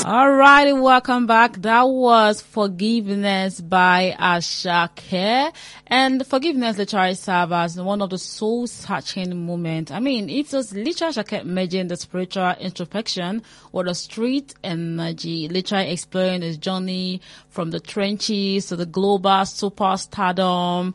All right, welcome back. That was Forgiveness by Asake. And forgiveness literally serves as one of the soul-searching moments. I mean, it was literally Asake merging the spiritual introspection with the street energy, literally exploring his journey from the trenches to the global superstardom,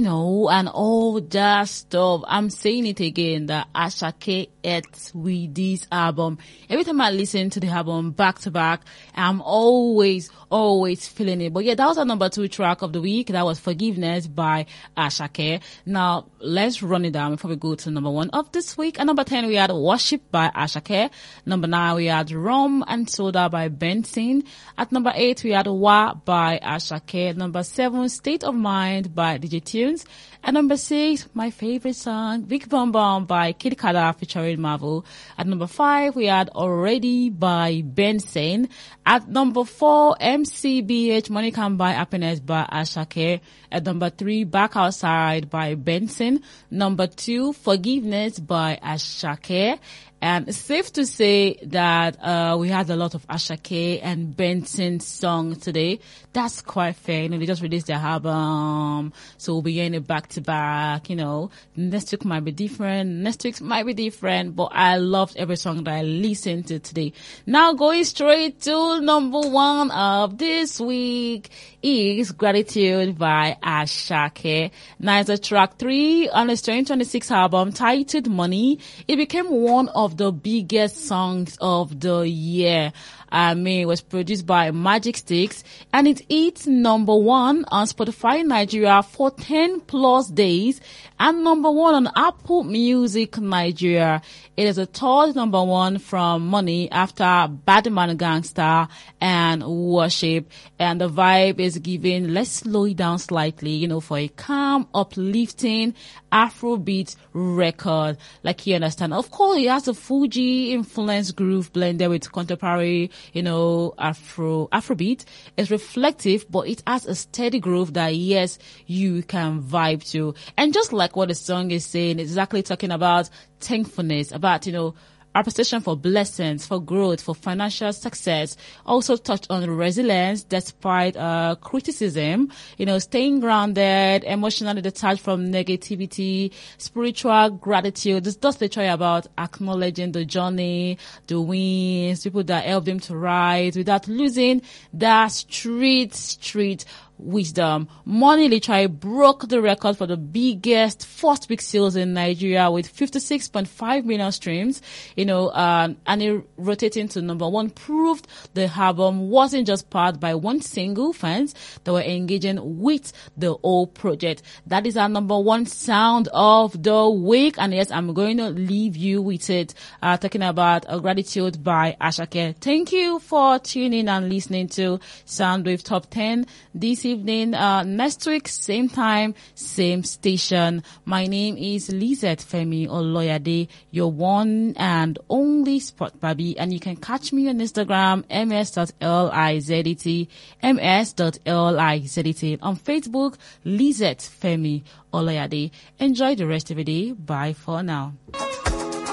and all that stuff. I'm saying it again, that Asake ate with this album. Every time I listen to the album back to back, I'm always feeling it. But yeah, that was our number 2 track of the week. That was Forgiveness by Asake. Now, let's run it down before we go to number 1 of this week. At number 10, we had Worship by Asake. Number 9, we had Rum and Soda by Benson. At number 8, we had Wa by Asake. Number 7, State of Mind by DJ Tunes. At number 6, my favorite song, Big Bum Bum by Kid Kada featuring Marvel. At number 5, we had Already by Benson. At number 4, MCBH Money Can Buy Happiness by Asake. At number 3, Back Outside by Benson. Number 2, Forgiveness by Asake. And it's safe to say that we had a lot of Asake and Benson songs today. That's quite fair. They just released their album, so we'll be getting it back to back. Next week might be different, but I loved every song that I listened to today. Now going straight to number 1 of this week is Gratitude by Asake. Now it's a track 3 on his 2026 album titled Money. It became one of the biggest songs of the year. It was produced by Magic Sticks and it hit number 1 on Spotify Nigeria for 10 plus days and number 1 on Apple Music Nigeria. It is a third number 1 from Money after Badman Gangster and Worship. And the vibe is given, let's slow it down slightly, for a calm, uplifting Afrobeat record. Like you understand. Of course, it has a Fuji influence groove blended with contemporary, Afrobeat. It's reflective, but it has a steady groove that, yes, you can vibe to. And just like what the song is saying, it's exactly talking about thankfulness, about, appreciation for blessings, for growth, for financial success. Also touched on resilience despite criticism, staying grounded, emotionally detached from negativity, spiritual gratitude. This does literally about acknowledging the journey, the wins, people that helped them to rise without losing that street wisdom. Money literally broke the record for the biggest first week sales in Nigeria with 56.5 million streams, and it rotating to number 1 proved the album wasn't just powered by one single fans that were engaging with the whole project. That is our number 1 sound of the week. And yes, I'm going to leave you with it, talking about Gratitude by Asake. Thank you for tuning and listening to Soundwave Top 10 this evening. Next week, same time, same station. My name is Lizette Femi Oloyade, your one and only Sport Baby, and you can catch me on Instagram, ms.lizet, ms.lizet, on Facebook, Lizette Femi Oloyade. Enjoy the rest of the day. Bye for now.